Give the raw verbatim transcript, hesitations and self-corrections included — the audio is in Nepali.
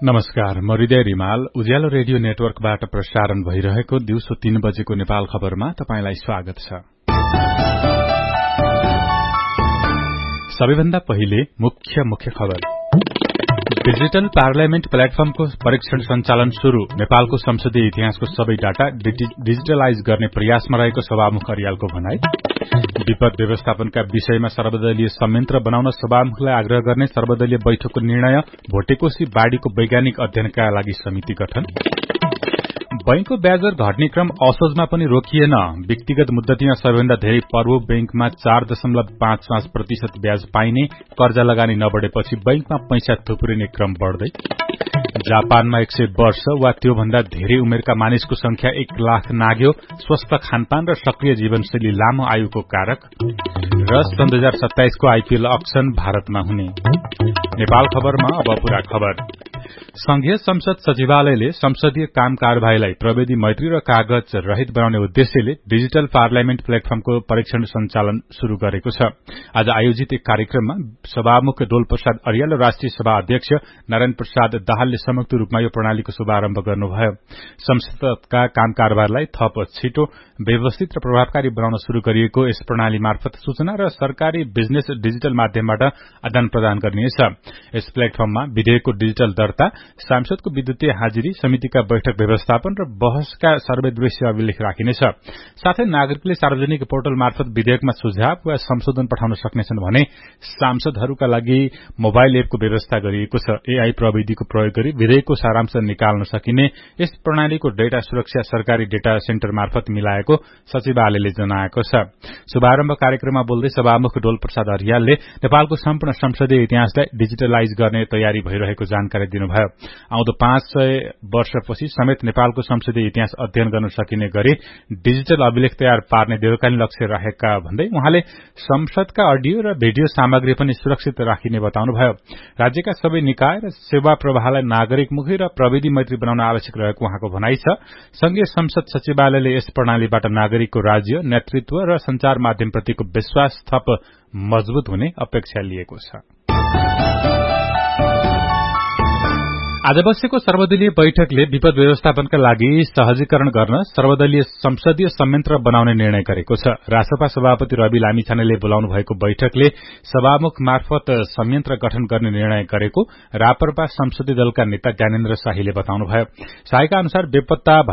नमस्कार, म हृदय रिमाल उज्यालो रेडियो नेटवर्कबाट प्रसारण भइरहेको दिउँसो तीन बजेको नेपाल खबरमा तपाईंलाई स्वागत छ। सबैभन्दा पहिले मुख्य मुख्य खबर। डिजिटल पार्लियामेन्ट प्लेटफर्मको परीक्षण सञ्चालन शुरू। नेपालको संसदीय इतिहासको सबै डाटा डिजिटलाइज गर्ने प्रयासमा रहेको सभामुख अर्यालको भनाई। विपद व्यवस्थापनका विषयमा सर्वदलीय संयन्त्र बनाउन सभामुखलाई आग्रह गर्ने सर्वदलीय बैठकको निर्णय। भोटेकोशी बाढ़ीको वैज्ञानिक अध्ययनका लागि समिति गठन। बैंकको ब्याजदर घट्ने क्रम असोजमा पनि रोकिएन। व्यक्तिगत मुद्दतीमा सबैभन्दा धेरै पर्वो बैंकमा चार दशमलव पाँच पाँच प्रतिशत ब्याज पाइने। कर्जा लगानी नबढेपछि बैंकमा पैसा थुप्रिने क्रम बढ्दै। जापानमा एक सय वर्ष वा त्योभन्दा धेरै उमेरका मानिसको संख्या एक लाख नाग्यो। स्वस्थ खानपान र सक्रिय जीवनशैली लामो आयुको कारक। र सन् दुई हजार सत्ताइसको आईपीएल अक्सन भारतमा हुने। नेपाल खबरमा अब पूरा खबर। संघीय संसद सचिवालयले संसदीय काम कार्यवाहीलाई प्रविधि मैत्री र कागज रहित बनाउने उद्देश्यले डिजिटल पार्लियामेन्ट प्लेटफर्मको परीक्षण सञ्चालन शुरू गरेको छ। आज आयोजित एक कार्यक्रममा सभामुख डोल प्रसाद अर्याल र राष्ट्रिय सभा अध्यक्ष नारायण प्रसाद दाहालले संयुक्त रूपमा यो प्रणालीको शुभारम्भ गर्नुभयो। संसदका काम कार्यभारलाई थप छिटो, व्यवस्थित र प्रभावकारी बनाउन शुरू गरिएको यस प्रणाली मार्फत सूचना र सरकारी बिजनेस डिजिटल माध्यमबाट आदान प्रदान गरिनेछ। यस प्लेटफर्ममा विधेयकको डिजिटल दर्ता, सांसदको विद्युतीय हाजिरी, समितिका बैठक व्यवस्थापन र बहसका सर्वदृश्य अभिलेख राखिनेछ। साथै नागरिकले सार्वजनिक पोर्टल मार्फत विधेयकमा सुझाव वा संशोधन पठाउन सक्नेछन् भने सांसदहरूका लागि मोबाइल एपको व्यवस्था गरिएको छ। एआई प्रविधिको प्रयोग गरी विधेयकको सारांश निकाल्न सकिने यस प्रणालीको डेटा सुरक्षा सरकारी डेटा सेन्टर मार्फत मिलाएको सचिवालयले जनाएको छ। शुभारम्भ कार्यक्रममा बोल्दै सभामुख डोल प्रसाद अर्यालले नेपालको सम्पूर्ण संसदीय इतिहासलाई डिजिटलाइज गर्ने तयारी भइरहेको जानकारी दिनुभयो। आउँदो पाँच सय वर्षपछि समेत नेपालको संसदीय इतिहास अध्ययन गर्न सकिने गरी डिजिटल अभिलेख तयार पार्ने दीर्घकालीन लक्ष्य राखेका भन्दै उहाँले संसदका अडियो र भिडियो सामग्री पनि सुरक्षित राखिने बताउनुभयो। राज्यका सबै निकाय र सेवा प्रवाहलाई नागरिकमुखी र प्रविधि मैत्री बनाउन आवश्यक रहेको उहाँको भनाइ छ। संघीय संसद सचिवालयले यस प्रणालीबाट नागरिकको राज्य, नेतृत्व र संचार माध्यमप्रतिको विश्वास थप मजबुत हुने अपेक्षा लिएको छ। आज बसेको सर्वदलीय बैठकले विपद व्यवस्थापनका लागि सहजीकरण गर्न सर्वदलीय संसदीय संयन्त्र बनाउने निर्णय गरेको छ। रासपा सभापति रवि लामिछानेले बोलाउनु भएको बैठकले सभामुख मार्फत संयन्त्र गठन गर्ने निर्णय गरेको रापरपा संसदीय दलका नेता ज्ञानेन्द्र शाहीले बताउनुभयो। शाहीका अनुसार बेपत्ता